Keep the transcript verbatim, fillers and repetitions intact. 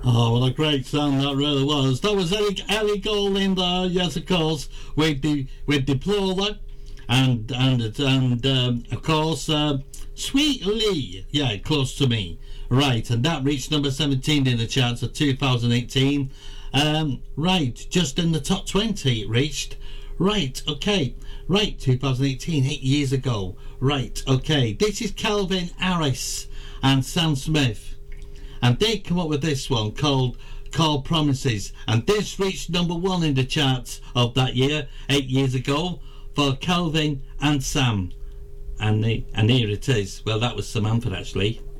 Oh, what a great song that really was. That was Ellie, Ellie Goulding there, yes, of course, with the with Deplora, and and and um, of course, uh, Sweet Lee, yeah, Close to Me, right, and that reached number seventeen in the charts of two thousand eighteen. Um, right, just in the top twenty it reached. Right, okay, right, two thousand eighteen, eight years ago. Right, okay, this is Calvin Harris and Sam Smith. And they come up with this one called called Promises, and this reached number one in the charts of that year, eight years ago, for Calvin and Sam. And the, and here it is. Well, that was Samantha actually.